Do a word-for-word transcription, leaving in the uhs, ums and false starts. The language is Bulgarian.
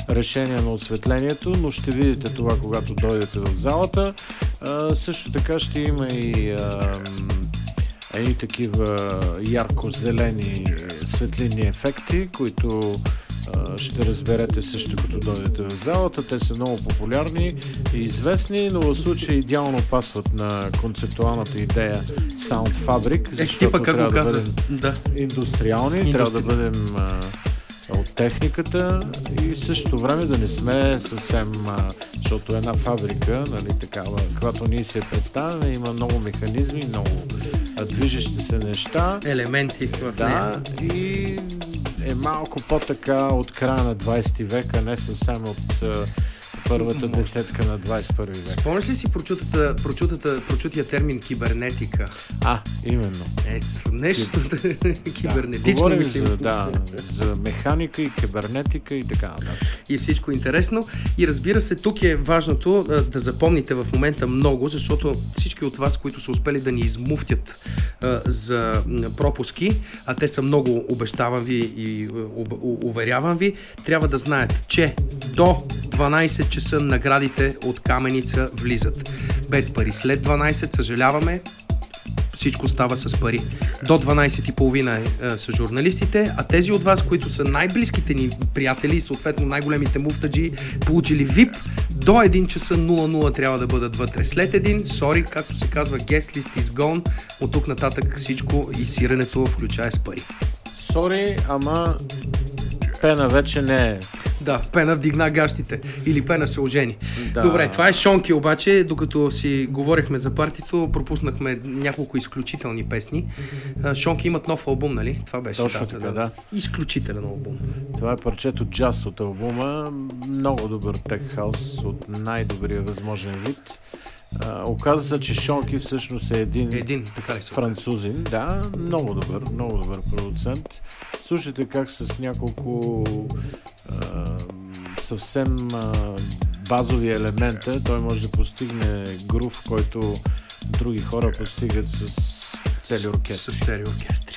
решение на осветлението, но ще видите това, когато дойдете в залата. А, също така ще има и а, едни такива ярко-зелени светлинни ефекти, които а, ще разберете също като дойдете в залата. Те са много популярни и известни, но в случая идеално пасват на концептуалната идея Sound Fabric, защото е, трябва да каза? бъдем да. индустриални, Индустри... трябва да бъдем а, от техниката и в същото време да не сме съвсем, а, защото една фабрика, нали, такава, когато ние се представяме, има много механизми, много а, движещи се неща. Елементи в да, нея. И е малко по-така от края на двайсети век, а не съвсем от а, първата десетка на двайсет и първи век. Спомняш ли си прочутата, прочутата, прочутия термин кибернетика? А, именно. Ето, нещо да. кибернетично. Говорим за, да, за механика и кибернетика и така нататък. И всичко интересно. И разбира се, тук е важното да, да запомните в момента много, защото всички от вас, които са успели да ни измуфтят а, за пропуски, а те са много, обещавам ви и у, уверявам ви, трябва да знаят, че до дванайсет часа наградите от Каменица влизат. Без пари. След дванайсет, съжаляваме, всичко става с пари. До дванайсет и половина е, са журналистите, а тези от вас, които са най-близките ни приятели и съответно най-големите муфтаджи, получили вип, до един часа нула нула трябва да бъдат вътре. След един, sorry, както се казва, guest list is gone, от тук нататък всичко и сиренето включая с пари. Sorry, ама Пена вече не е. Да, Пена вдигна гащите. Или Пена се ожени. Да. Добре, това е Шонки, обаче, докато си говорихме за партито, пропуснахме няколко изключителни песни. Шонки имат нов албум, нали? Това беше. Точно да, така, да. да. Изключителен албум. Това е парчето джаз от албума. Много добър тек хаус от най-добрия възможен вид. Uh, оказа се, че Шонки всъщност е един, един така ли французин. Да, много добър, много добър продуцент. Слушайте как с няколко uh, съвсем uh, базови елемента той може да постигне грув, който други хора постигат с цели оркестри. С цели оркестри.